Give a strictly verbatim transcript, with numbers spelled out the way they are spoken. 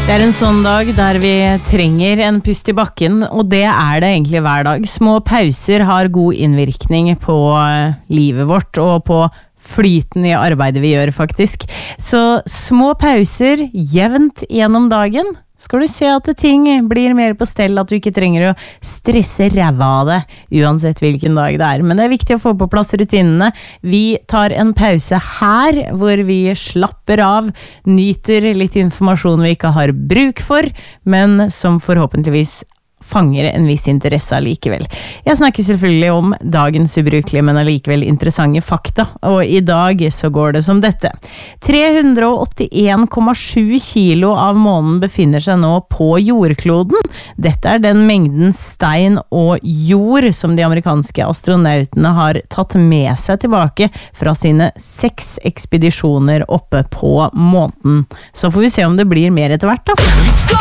Det er en sånn dag der vi trenger en pust i bakken, og det er det egentlig hver dag. Små pauser har god innvirkning på livet vårt og på flyten i arbeidet vi gjør faktisk. Så små pauser jevnt gjennom dagen, skal du se at ting blir mer på stell, at du ikke trenger å stresse ræva av det, uansett hvilken dag det er. Men det er viktig å få på plass rutinene. Vi tar en pause her, hvor vi slapper av, nyter litt informasjon vi ikke har bruk for, men som forhåpentligvis fanger en viss interesse allikevel. Jeg snakker selvfølgelig om dagens ubrukelige, men allikevel interessante fakta, og i dag så går det som dette. tre hundre åttien komma sju kilo av månen befinner seg nå på jordkloden. Dette er den mengden stein og jord som de amerikanske astronautene har tatt med seg tilbake fra sine seks ekspedisjoner oppe på månen. Så får vi se om det blir mer etter hvert da.